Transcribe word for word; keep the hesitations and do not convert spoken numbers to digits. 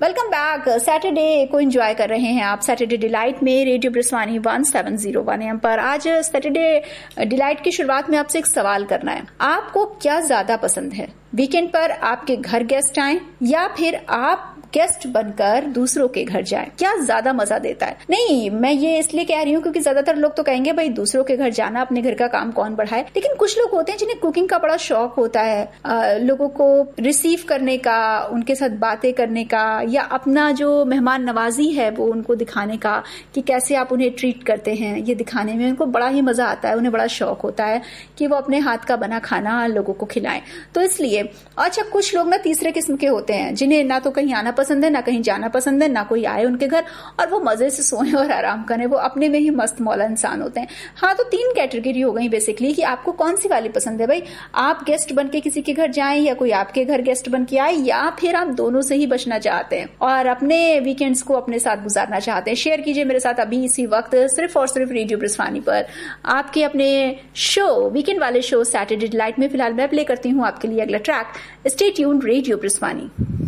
Welcome back. Saturday को enjoy कर रहे हैं आप सैटरडे डिलाइट में radio ब्रिस्वानी one seven zero one M पर। आज सैटरडे डिलाइट की शुरुआत में आपसे एक सवाल करना है। आपको क्या ज्यादा पसंद है, वीकेंड पर आपके घर गेस्ट आए या फिर आप गेस्ट बनकर दूसरों के घर जाएं? क्या ज्यादा मजा देता है? नहीं, मैं ये इसलिए कह रही हूँ क्योंकि ज्यादातर लोग तो कहेंगे भाई दूसरों के घर जाना, अपने घर का काम कौन बढ़ाए। लेकिन कुछ लोग होते हैं जिन्हें कुकिंग का बड़ा शौक होता है, आ, लोगों को रिसीव करने का, उनके साथ बातें करने का, या अपना जो मेहमान नवाजी है वो उनको दिखाने का कि कैसे आप उन्हें ट्रीट करते हैं। ये दिखाने में उनको बड़ा ही मजा आता है, उन्हें बड़ा शौक होता है कि वो अपने हाथ का बना खाना लोगों को खिलाएं। तो इसलिए अच्छा, कुछ लोग ना तीसरे किस्म के होते हैं जिन्हें ना तो कहीं आना पसंद है, ना कहीं जाना पसंद है, ना कोई आए उनके घर और वो मजे से सोएं और आराम करें। वो अपने में ही मस्त मौला इंसान होते हैं। हाँ, तो तीन कैटेगरी हो गई बेसिकली कि आपको कौन सी वाली पसंद है। भाई आप गेस्ट बन के किसी के घर जाएं या कोई आपके घर गेस्ट बन के आए, या फिर आप दोनों से ही बचना चाहते हैं और अपने वीकेंड्स को अपने साथ गुजारना चाहते हैं। शेयर कीजिए मेरे साथ अभी इसी वक्त सिर्फ और सिर्फ रेडियो ब्रिस्वानी पर आपके अपने शो, वीकेंड वाले शो सैटरडे डिलाइट में। फिलहाल मैं प्ले करती हूँ आपके लिए अगला ट्रैक। Stay tuned, radio ब्रिस्वानी।